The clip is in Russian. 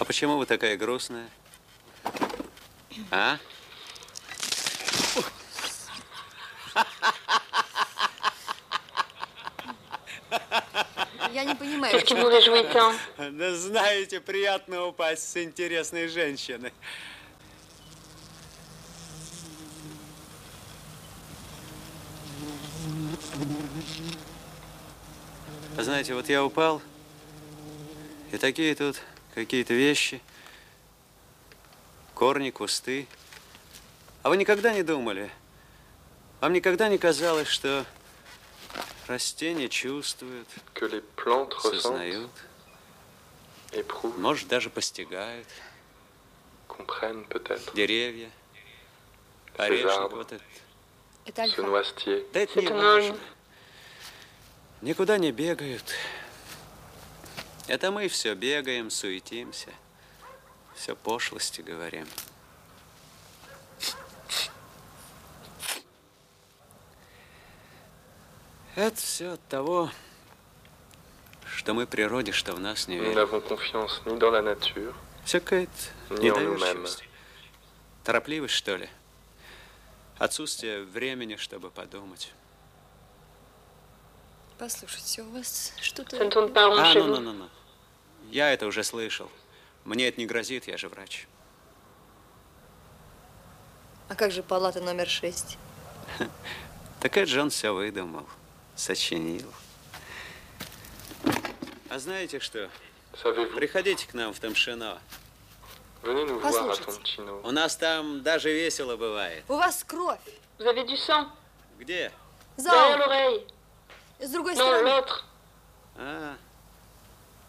А почему вы такая грустная? А? Я не понимаю, Qu'est-ce qui vous réjouit tant? Да знаете, приятно упасть с интересной женщиной. Знаете, вот я упал, и такие тут какие-то вещи, корни, кусты. А вы никогда не думали, вам никогда не казалось, что растения чувствуют, сознают, может, даже постигают? Деревья, орешник, вот этот. Это альфа. Да это не важно. Никуда не бегают. Это мы все бегаем, суетимся, все пошлости говорим. Это все от того, что мы природе, что в нас не верим. Все какая-то недоверчивость. Торопливость, что ли? Отсутствие времени, чтобы подумать. Послушайте, у вас что-то... Ça ne tourne pas rond chez vous. Ну. Я это уже слышал. Мне это не грозит, я же врач. А как же палата номер 6? Так это же он все выдумал, сочинил. А знаете что? Приходите к нам в Тамшино. Послушайте, У нас там даже весело бывает. у вас кровь. Vous avez du sang? Где? Derrière Зал. l'oreille. С другой Non, стороны. l'autre. А,